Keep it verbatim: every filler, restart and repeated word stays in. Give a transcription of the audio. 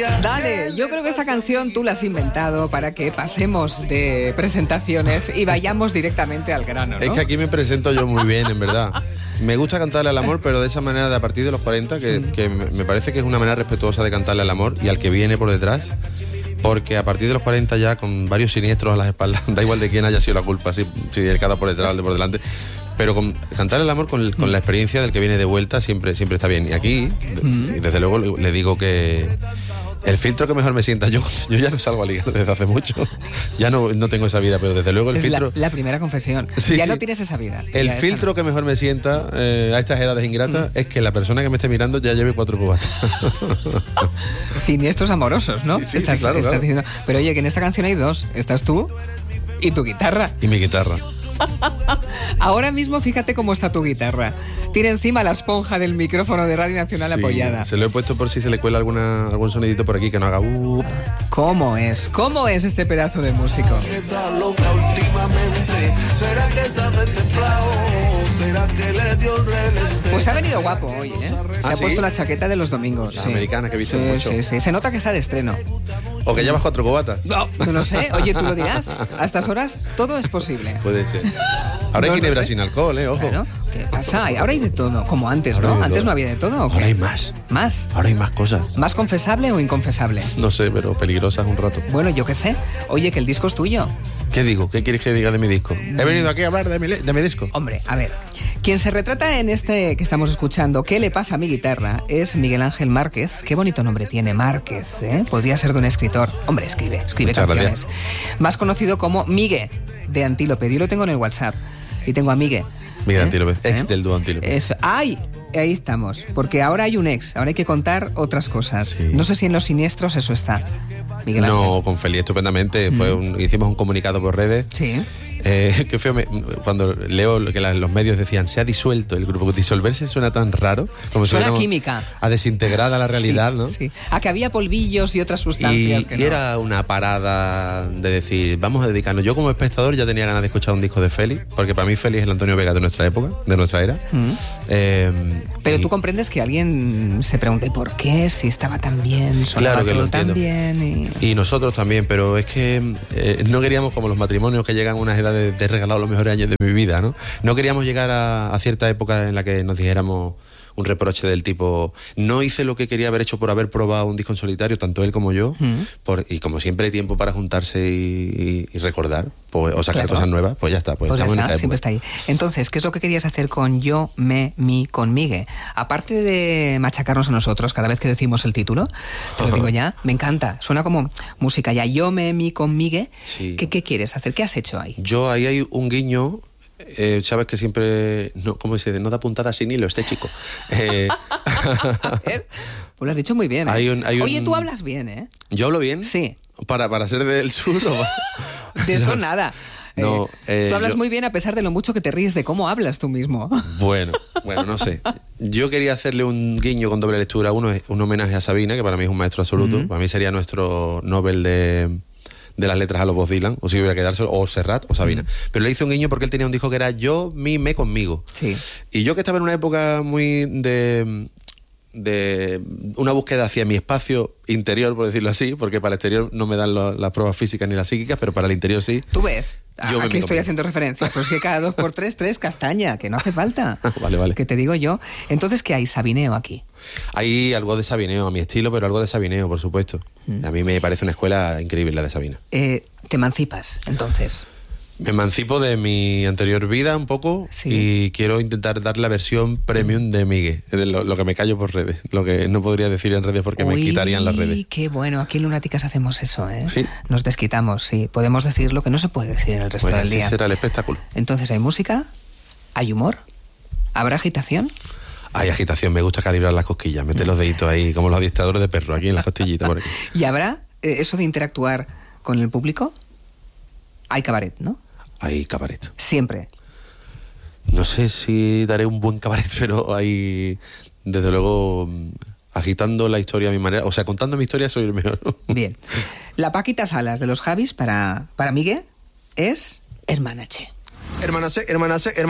Dale, yo creo que esta canción tú la has inventado para que pasemos de presentaciones y vayamos directamente al grano, ¿no? Es que aquí me presento yo muy bien, en verdad. Me gusta cantarle al amor, pero de esa manera de a partir de los cuarenta, que, que me parece que es una manera respetuosa de cantarle al amor y al que viene por detrás. Porque a partir de los cuarenta ya, con varios siniestros a las espaldas, da igual de quién haya sido la culpa, si, si el cada por detrás o de por delante, pero con, cantar el amor con, con la experiencia del que viene de vuelta siempre, siempre está bien. Y aquí, mm. desde luego, le, le digo que el filtro que mejor me sienta, yo yo ya no salgo a ligar desde hace mucho, ya no, no tengo esa vida, pero desde luego el es filtro... La, la primera confesión, sí, ya sí. no tienes esa vida. El filtro no. que mejor me sienta eh, a estas edades ingratas mm. es que la persona que me esté mirando ya lleve cuatro cubatas. Siniestros amorosos, ¿no? Sí, sí, estás, sí, claro, estás claro. Diciendo, pero oye, que en esta canción hay dos, estás tú y tu guitarra. Y mi guitarra. Ahora mismo fíjate cómo está tu guitarra. Tiene encima la esponja del micrófono de Radio Nacional sí, apoyada. Se lo he puesto por si se le cuela alguna, algún sonidito por aquí que no haga uh. ¿Cómo es? ¿Cómo es este pedazo de músico? Pues ha venido guapo hoy, ¿eh? Se ¿Ah, ha sí? puesto la chaqueta de los domingos. La sí. americana que he visto sí, mucho. Sí, sí, se nota que está de estreno. O que llevas cuatro cubatas. No, no lo sé. Oye, tú lo dirás. A estas horas todo es posible. Puede ser. Ahora no hay ginebra sé. sin alcohol, ¿eh? Ojo. Claro. ¿Qué pasa? Ahora hay de todo, como antes, Ahora ¿no? Antes todo. no había de todo. ¿o qué? Ahora hay más. ¿Más? Ahora hay más cosas. ¿Más confesable o inconfesable? No sé, pero peligrosas un rato. Bueno, yo qué sé. Oye, que el disco es tuyo. ¿Qué digo? ¿Qué quieres que diga de mi disco? He venido aquí a hablar de mi, de mi disco. Hombre, a ver. Quien se retrata en este que estamos escuchando, ¿Qué le pasa a mi guitarra?, es Miguel Ángel Márquez. Qué bonito nombre tiene, Márquez, ¿eh? Podría ser de un escritor. Hombre, escribe, escribe Muchas canciones. gracias. Más conocido como Migue, de Antílope. Yo lo tengo en el WhatsApp. Y tengo a Migue. Miguel ¿eh? Antílope, ex ¿Eh? del dúo Antílope. Eso. ¡Ay! Ahí estamos. Porque ahora hay un ex. Ahora hay que contar otras cosas. Sí. No sé si en Los Siniestros eso está. Miguel Ángel. No, con Feli estupendamente. Mm. Fue un, hicimos un comunicado por redes. Sí. Eh, qué feo, me, cuando leo que la, los medios decían se ha disuelto el grupo, disolverse suena tan raro, como suena si química, a desintegrar a la realidad, sí, ¿no? Sí. A que había polvillos y otras sustancias y, que y no. era una parada de decir vamos a dedicarnos. Yo como espectador ya tenía ganas de escuchar un disco de Feli, porque para mí Feli es el Antonio Vega de nuestra época, de nuestra era. Mm. eh, pero y, tú comprendes que alguien se pregunte por qué, si estaba tan bien, sonaba claro que todo lo tan entiendo. bien y... y nosotros también, pero es que eh, no queríamos, como los matrimonios que llegan a unas edades de regalado los mejores años de mi vida, ¿no? No queríamos llegar a, a cierta época en la que nos dijéramos un reproche del tipo no hice lo que quería haber hecho por haber probado un disco en solitario, tanto él como yo, mm. por, y como siempre hay tiempo para juntarse y, y, y recordar pues, o sacar claro. cosas nuevas, pues ya está, pues, pues estamos ya está, en esta siempre época. Está ahí. Entonces, ¿qué es lo que querías hacer con Yo, Me, Mi, con Migue? Aparte de machacarnos a nosotros cada vez que decimos el título, te lo uh-huh. digo ya, me encanta, suena como música ya, Yo, Me, Mi, con Migue. Sí. ¿Qué, ¿Qué quieres hacer? ¿Qué has hecho ahí? Yo, ahí hay un guiño. Eh, sabes que siempre no, ¿cómo se dice? No da puntada sin hilo este chico. Eh, a ver, pues lo has dicho muy bien, ¿eh? hay un, hay Oye, un... tú hablas bien, ¿eh? ¿Yo hablo bien? Sí. ¿Para, para ser del sur o...? De eso nada. No, eh, eh, tú hablas yo... muy bien a pesar de lo mucho que te ríes de cómo hablas tú mismo. Bueno, bueno, no sé. Yo quería hacerle un guiño con doble lectura. Uno es un homenaje a Sabina, que para mí es un maestro absoluto. Uh-huh. Para mí sería nuestro Nobel de... de las letras a los Bob Dylan, o si hubiera que dárselo, o Serrat o Sabina. Mm. Pero le hice un guiño porque él tenía un disco que era Yo, Mi, Me, conmigo. Sí. Y yo que estaba en una época muy de... de una búsqueda hacia mi espacio interior, por decirlo así, porque para el exterior no me dan lo, las pruebas físicas ni las psíquicas, pero para el interior sí. Tú ves, yo aquí estoy haciendo referencias, pero es que cada dos por tres, tres castaña, que no hace falta. Vale, vale. Que te digo yo. Entonces, ¿qué hay? Sabineo aquí. Hay algo de Sabineo, a mi estilo, pero algo de Sabineo, por supuesto. Mm. A mí me parece una escuela increíble la de Sabina. Eh, ¿Te emancipas, entonces? Me emancipo de mi anterior vida un poco, sí. Y quiero intentar dar la versión premium de Migue, de lo, lo que me callo por redes, lo que no podría decir en redes porque Uy, me quitarían las redes. Qué bueno, aquí en Lunáticas hacemos eso, ¿eh? Sí. Nos desquitamos, sí. Podemos decir lo que no se puede decir en el resto pues del así día. Será el espectáculo. Entonces, ¿hay música? ¿Hay humor? ¿Habrá agitación? Hay agitación, me gusta calibrar las cosquillas, meter los deditos ahí, como los dictadores de perro, aquí en las costillitas. Por aquí. ¿Y habrá eh, eso de interactuar con el público? Hay cabaret, ¿no? Hay cabaret. Siempre. No sé si daré un buen cabaret, pero hay, desde luego, agitando la historia a mi manera. O sea, contando mi historia soy el mejor. Bien. La Paquita Salas de los Javis para, para Migue es hermanache. Hermanache, hermanache, hermanache.